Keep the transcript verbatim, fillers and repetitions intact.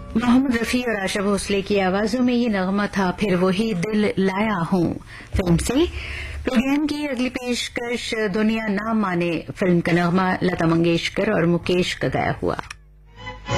मोहम्मद रफी और आशा भोसले की आवाजों में ये नगमा था फिर वही दिल लाया हूं फिल्म से। प्रोग्राम की अगली पेशकश दुनिया ना माने फिल्म का नगमा लता मंगेशकर और मुकेश का गाया हुआ।